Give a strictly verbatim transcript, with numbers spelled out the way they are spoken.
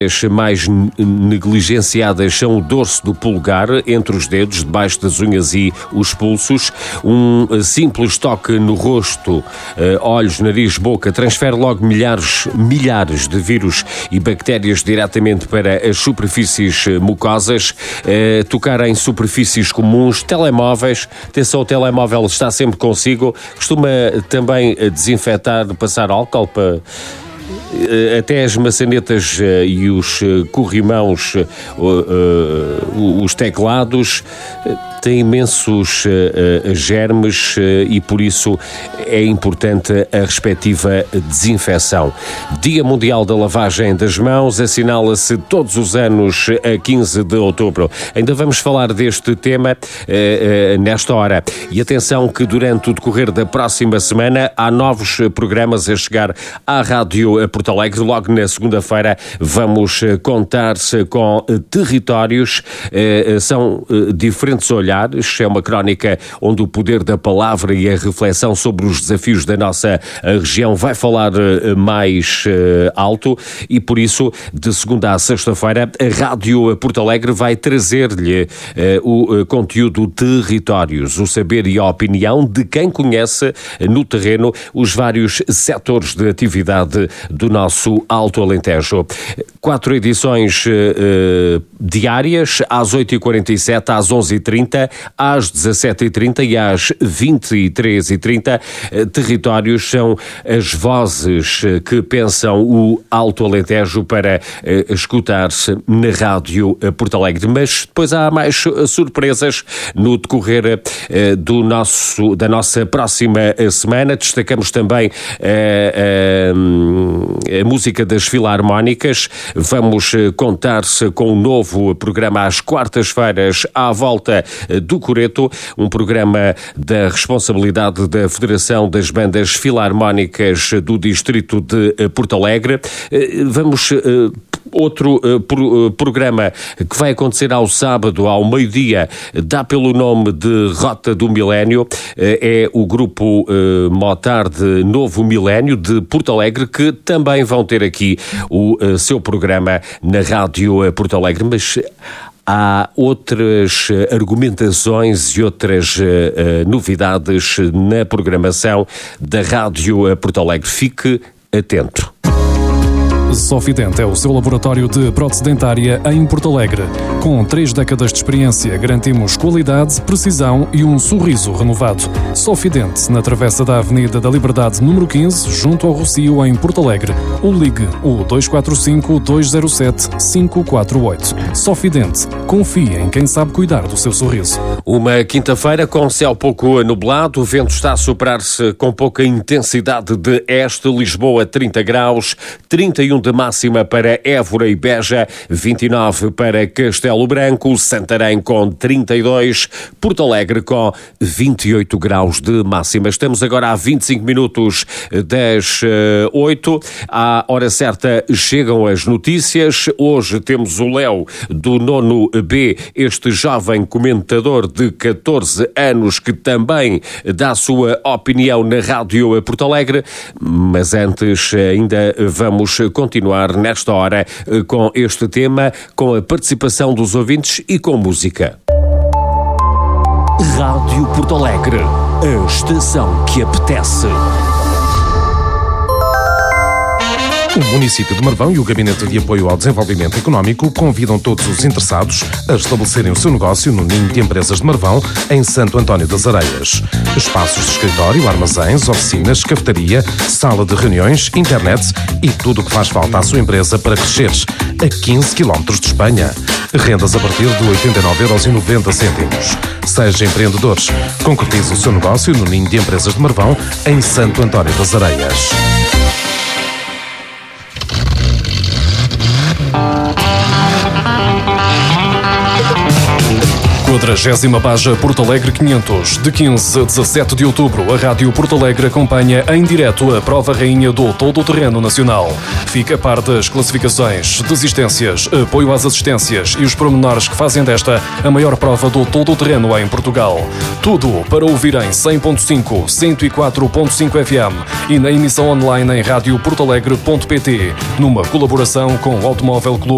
As mais negligenciadas são o dorso do polegar, entre os dedos, debaixo das unhas e os pulsos. Um simples toque no rosto, olhos, nariz, boca, transfere logo milhares, milhares de vírus e bactérias diretamente para as superfícies mucosas. Tocar em superfícies comuns, telemóveis, atenção, o telemóvel está sempre consigo. Costuma também desinfetar, passar álcool para... Até as maçanetas e os corrimãos, os teclados, têm imensos uh, germes uh, e por isso é importante a respectiva desinfecção. Dia Mundial da Lavagem das Mãos assinala-se todos os anos a quinze de outubro. Ainda vamos falar deste tema uh, uh, nesta hora. E atenção que durante o decorrer da próxima semana há novos programas a chegar à Rádio Porto Alegre. Logo na segunda-feira vamos contar-se com territórios, uh, são uh, diferentes olhares. É uma crónica onde o poder da palavra e a reflexão sobre os desafios da nossa região vai falar mais alto e, por isso, de segunda a sexta-feira, a Rádio Porto Alegre vai trazer-lhe o conteúdo Territórios, o saber e a opinião de quem conhece no terreno os vários setores de atividade do nosso Alto Alentejo. Quatro edições uh, diárias, às oito e quarenta e sete, às onze e trinta, às dezassete e trinta e às vinte e três e trinta. Territórios são as vozes que pensam o Alto Alentejo para uh, escutar-se na Rádio Porto Alegre. Mas depois há mais surpresas no decorrer uh, do nosso, da nossa próxima semana. Destacamos também uh, uh, a música das Filarmónicas. Vamos uh, contar-se com um novo programa às quartas-feiras à volta do Coreto, um programa da responsabilidade da Federação das Bandas Filarmónicas do Distrito de Porto Alegre. Vamos... Outro uh, pro, uh, programa que vai acontecer ao sábado, ao meio-dia, dá pelo nome de Rota do Milénio, uh, é o grupo uh, Motard Novo Milénio de Porto Alegre, que também vão ter aqui o uh, seu programa na Rádio uh, Porto Alegre, mas... Há outras argumentações e outras uh, uh, novidades na programação da Rádio Porto Alegre. Fique atento. Sofident é o seu laboratório de prótese dentária em Porto Alegre. Com três décadas de experiência, garantimos qualidade, precisão e um sorriso renovado. Sofident, na travessa da Avenida da Liberdade, número quinze, junto ao Rocio, em Porto Alegre. Ou ligue o dois quatro cinco, dois zero sete, cinco quatro oito. Sofident, confie em quem sabe cuidar do seu sorriso. Uma quinta-feira com céu pouco nublado, o vento está a superar-se com pouca intensidade de este. Lisboa, trinta graus, trinta e um de máxima para Évora e Beja, vinte e nove para Castelo Branco, Santarém com trinta e dois, Porto Alegre com vinte e oito graus de máxima. Estamos agora a vinte e cinco minutos das oito. À hora certa chegam as notícias. Hoje temos o Léo do nono B, este jovem comentador de catorze anos que também dá a sua opinião na Rádio Porto Alegre. Mas antes ainda vamos continuar continuar nesta hora com este tema, com a participação dos ouvintes e com música. Rádio Porto Alegre, a estação que apetece. O município de Marvão e o Gabinete de Apoio ao Desenvolvimento Económico convidam todos os interessados a estabelecerem o seu negócio no Ninho de Empresas de Marvão, em Santo António das Areias. Espaços de escritório, armazéns, oficinas, cafetaria, sala de reuniões, internet e tudo o que faz falta à sua empresa para crescer. A quinze quilómetros de Espanha. Rendas a partir de oitenta e nove euros e noventa cêntimos. Seja empreendedor. Concretize o seu negócio no Ninho de Empresas de Marvão, em Santo António das Areias. quadragésima Baja Porto Alegre quinhentos. De quinze a dezassete de outubro, a Rádio Porto Alegre acompanha em direto a prova rainha do Todo-Terreno Nacional. Fica a par das classificações, desistências, apoio às assistências e os pormenores que fazem desta a maior prova do Todo-Terreno em Portugal. Tudo para ouvir em cem ponto cinco, cento e quatro ponto cinco F M e na emissão online em rádio porto alegre ponto pt, numa colaboração com o Automóvel Clube